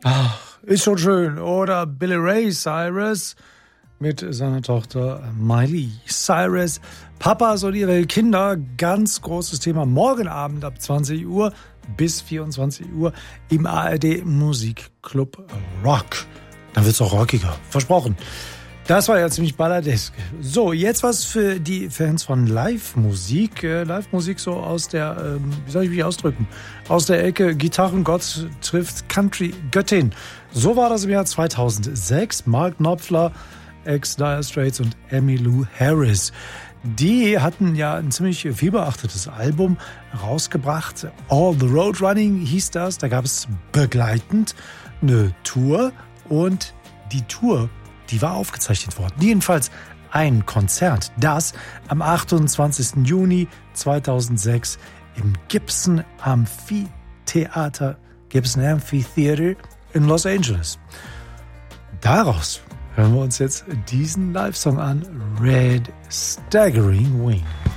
Ach, ist schon schön. Oder Billy Ray Cyrus mit seiner Tochter Miley Cyrus. Papas und ihre Kinder, ganz großes Thema. Morgen Abend ab 20 Uhr bis 24 Uhr im ARD Musikclub Rock. Dann wird's auch rockiger. Versprochen. Das war ja ziemlich balladesk. So, jetzt was für die Fans von Live-Musik. Live-Musik so aus der, wie soll ich mich ausdrücken? Aus der Ecke Gitarrengott trifft Country-Göttin. So war das im Jahr 2006. Mark Knopfler, ex-Dire Straits und Emmylou Harris. Die hatten ja ein ziemlich vielbeachtetes Album rausgebracht. All the Road Running hieß das. Da gab es begleitend eine Tour und die Tour, die war aufgezeichnet worden. Jedenfalls ein Konzert, das am 28. Juni 2006 im Gibson Amphitheater in Los Angeles. Daraus hören wir uns jetzt diesen Live-Song an, Red Staggering Wings.